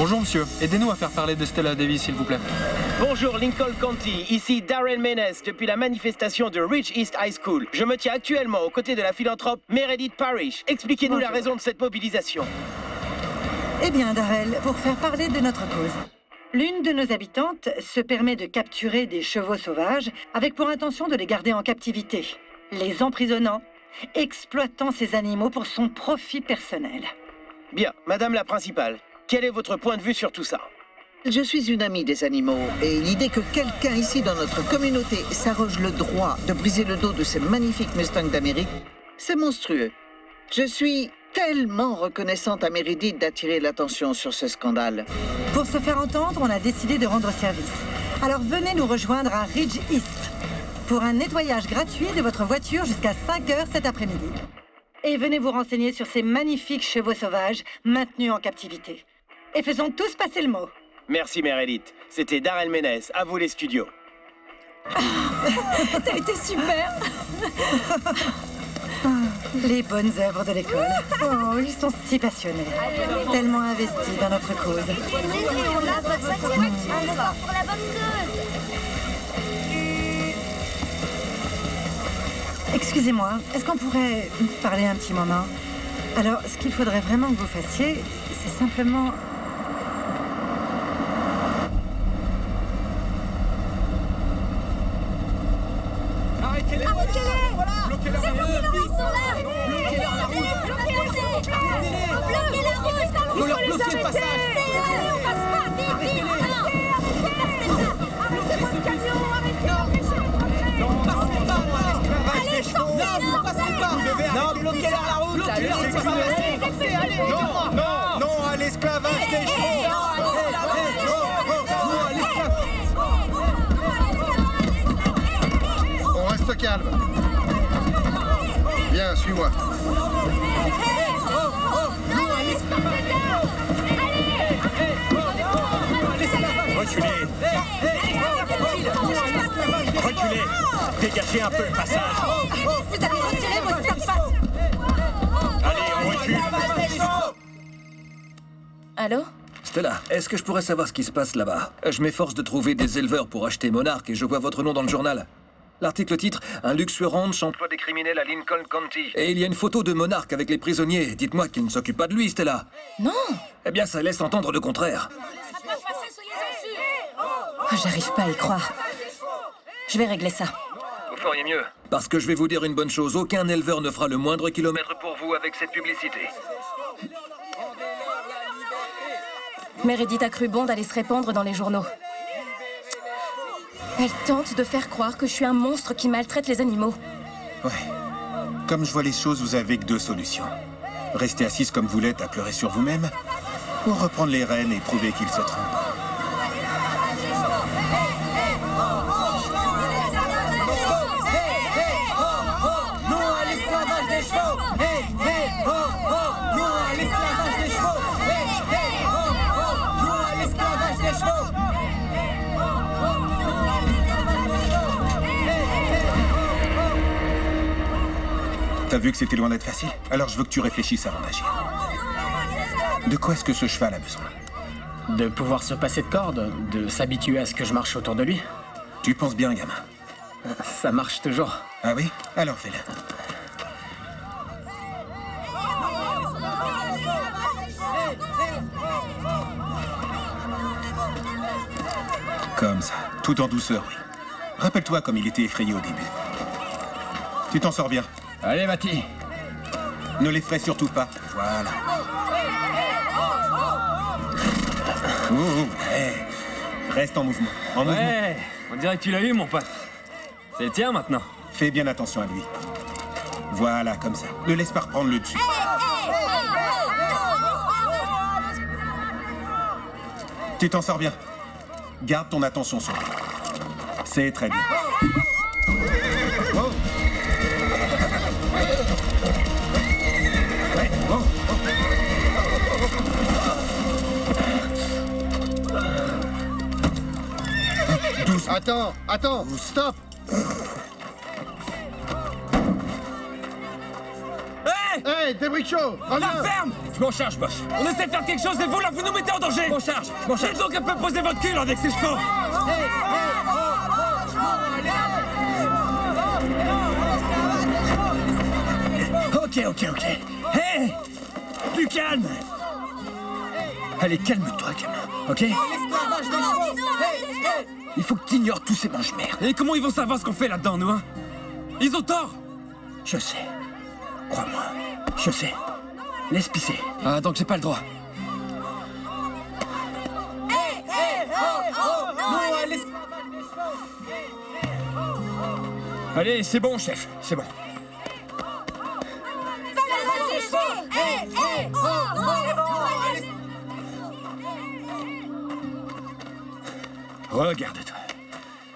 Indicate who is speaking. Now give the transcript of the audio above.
Speaker 1: Bonjour monsieur, aidez-nous à faire parler de Stella Davis s'il vous plaît.
Speaker 2: Bonjour Lincoln County, ici Darrell Menes depuis la manifestation de Ridge East High School. Je me tiens actuellement aux côtés de la philanthrope Meredith Parrish. Expliquez-nous la raison de cette mobilisation.
Speaker 3: Eh bien Darrell, pour faire parler de notre cause. L'une de nos habitantes se permet de capturer des chevaux sauvages avec pour intention de les garder en captivité, les emprisonnant, exploitant ces animaux pour son profit personnel.
Speaker 2: Bien, madame la principale, quel est votre point de vue sur tout ça?
Speaker 4: Je suis une amie des animaux et l'idée que quelqu'un ici dans notre communauté s'arroge le droit de briser le dos de ces magnifiques Mustangs d'Amérique, c'est monstrueux. Je suis tellement reconnaissante à Meredith d'attirer l'attention sur ce scandale.
Speaker 3: Pour se faire entendre, on a décidé de rendre service. Alors venez nous rejoindre à Ridge East pour un nettoyage gratuit de votre voiture jusqu'à 5 heures cet après-midi. Et venez vous renseigner sur ces magnifiques chevaux sauvages maintenus en captivité. Et faisons tous passer le mot.
Speaker 2: Merci Meredith. C'était Darrell Menes, à vous les studios.
Speaker 5: T'as été super.
Speaker 3: Les bonnes œuvres de l'école. Oh, ils sont si passionnés. Tellement investis dans notre cause.
Speaker 5: On a votre voiture. Un effort pour la bonne cause.
Speaker 3: Excusez-moi, est-ce qu'on pourrait parler un petit moment? Alors, ce qu'il faudrait vraiment que vous fassiez, c'est simplement...
Speaker 1: Arrêtez-les!
Speaker 5: Bloquez-les! C'est vous, ils sont là! Bloquez-leur la route! Bloquez la route!
Speaker 1: Faut leur bloquer le passage!
Speaker 5: Allez, on passe pas! Vite, vite! Arrêtez-moi ce camion!
Speaker 1: Non, passez pas!
Speaker 2: Non, bloquez-leur la route!
Speaker 1: Non à l'esclavage des chevaux!
Speaker 6: On reste calme. Viens, suis-moi.
Speaker 7: Reculez! Reculez! Dégagez un peu le passage!
Speaker 5: Vous allez retirer vos sapates!
Speaker 7: Allez, on recule!
Speaker 5: Allô?
Speaker 8: Stella, est-ce que je pourrais savoir ce qui se passe là-bas? Je m'efforce de trouver des éleveurs pour acheter Monarch et je vois votre nom dans le journal. L'article titre « Un luxueux ranch emploie des criminels à Lincoln County ». Et il y a une photo de Monarch avec les prisonniers. Dites-moi qu'il ne s'occupe pas de lui, Stella.
Speaker 5: Non!
Speaker 8: Eh bien, ça laisse entendre le contraire.
Speaker 5: Oh, j'arrive pas à y croire. Je vais régler ça.
Speaker 8: Vous feriez mieux. Parce que je vais vous dire une bonne chose, aucun éleveur ne fera le moindre kilomètre pour vous avec cette publicité.
Speaker 5: Meredith a cru bon d'aller se répandre dans les journaux. Elle tente de faire croire que je suis un monstre qui maltraite les animaux.
Speaker 9: Ouais. Comme je vois les choses, vous avez que deux solutions. Rester assise comme vous l'êtes à pleurer sur vous-même, ou reprendre les rênes et prouver qu'il se trompe. T'as vu que c'était loin d'être facile? Alors je veux que tu réfléchisses avant d'agir. De quoi est-ce que ce cheval a besoin?
Speaker 10: De pouvoir se passer de corde, de s'habituer à ce que je marche autour de lui.
Speaker 9: Tu penses bien, gamin.
Speaker 10: Ça marche toujours.
Speaker 9: Ah oui? Alors fais-le. Comme ça, tout en douceur, oui. Rappelle-toi comme il était effrayé au début. Tu t'en sors bien.
Speaker 10: Allez, Mati.
Speaker 9: Ne l'effraie surtout pas. Voilà. Hey. Reste en mouvement. En mouvement.
Speaker 1: Ouais, on dirait que tu l'as eu, mon pote. C'est le tien maintenant.
Speaker 9: Fais bien attention à lui. Voilà, comme ça. Ne laisse pas reprendre le dessus. Tu t'en sors bien. Garde ton attention sur lui. C'est très bien. Oh. Ouais, oh. Douce.
Speaker 6: Attends, stop.
Speaker 1: Hey,
Speaker 6: Hey, Débrick Show, reviens.
Speaker 1: la ferme! Je m'en charge, boss. On essaie de faire quelque chose et vous, là, vous nous mettez en danger. Je m'en charge. Dites donc un peu poser votre cul avec ces chevaux.
Speaker 7: Ok. Hé! Plus calme! Allez, calme-toi, gamin, ok? Il faut que t'ignores tous ces mange-merde.
Speaker 1: Et comment ils vont savoir ce qu'on fait là-dedans, nous, hein? Ils ont tort.
Speaker 7: Je sais. Crois-moi. Je sais. Laisse pisser.
Speaker 1: Ah, donc j'ai pas le droit.
Speaker 7: Allez, c'est bon, chef. C'est bon. Regarde-toi.